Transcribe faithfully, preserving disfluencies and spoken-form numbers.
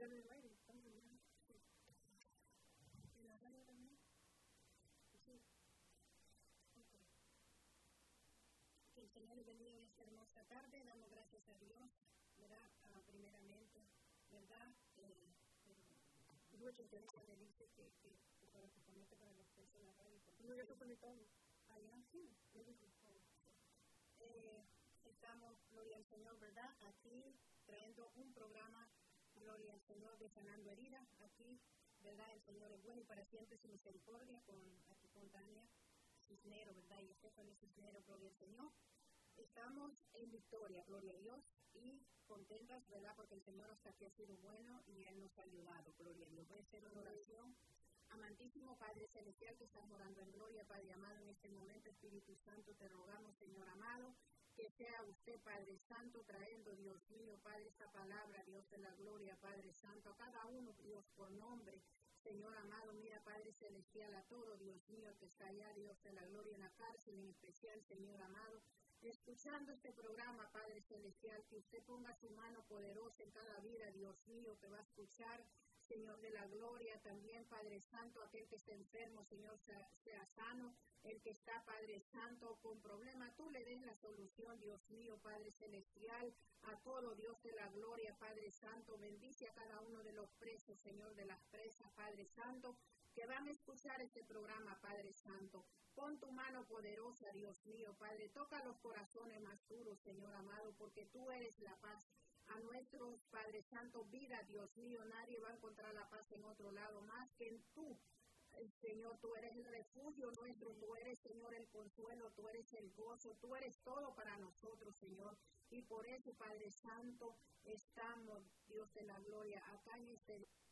transmisión de baile, estamos bien. Sí. ¿En la radio también? Sí. Ok. Que el Señor les bendiga en esta hermosa tarde. Damos gracias a Dios, ¿verdad? Uh, primeramente, ¿verdad? Eh, eh, mucha gente me dice que, que, que para que conecte para los precios de la radio. No, ya está conectado. Allá, sí. Eh, estamos, gloria al Señor, ¿verdad? Aquí trayendo un programa, gloria al Señor, de sanando heridas. Aquí, ¿verdad? El Señor es bueno y para siempre su misericordia, con, aquí con Tania Cisnero, ¿verdad? Y Stephanie Cisnero, gloria al Señor. Estamos en victoria, gloria a Dios, y contentas, ¿verdad? Porque el Señor hasta aquí ha sido bueno y Él nos ha ayudado, gloria a Dios. Voy a hacer una oración. Amantísimo Padre Celestial, que estás orando en gloria, Padre amado, en este momento, Espíritu Santo, te rogamos, Señor amado, que sea usted, Padre Santo, trayendo, Dios mío, Padre, esta palabra, Dios de la gloria, Padre Santo, a cada uno, Dios, por nombre, Señor amado, mira, Padre Celestial, a todo, Dios mío, que está allá, Dios de la gloria, en la cárcel, en especial, Señor amado, escuchando este programa, Padre Celestial, que usted ponga su mano poderosa en cada vida, Dios mío, que va a escuchar, Señor de la gloria, también, Padre Santo, aquel que está enfermo, Señor, sea, sea sano, el que está, Padre Santo, con problemas, tú le des la solución, Dios mío, Padre Celestial, a todo, Dios de la gloria, Padre Santo, bendice a cada uno de los presos, Señor, de las presas, Padre Santo, que van a escuchar este programa, Padre Santo. Pon tu mano poderosa, Dios mío, Padre, toca los corazones más duros, Señor amado, porque tú eres la paz. A nuestros, Padre Santo, vida, Dios mío, nadie va a encontrar la paz en otro lado más que en tú. Señor, tú eres el refugio nuestro, tú eres, Señor, el consuelo, tú eres el gozo, tú eres todo para nosotros, Señor. Y por eso, Padre Santo, estamos, Dios de la gloria, acá en este